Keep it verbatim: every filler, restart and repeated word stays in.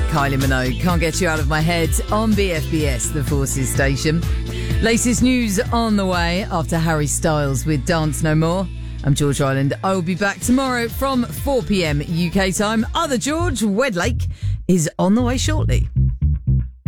Kylie Minogue, Can't Get You Out of My Head on B F B S, the Forces station. Latest news on the way after Harry Styles with Dance No More. I'm George Ireland. I will be back tomorrow from four p.m. U K time. Other George, Wedlake, is on the way shortly.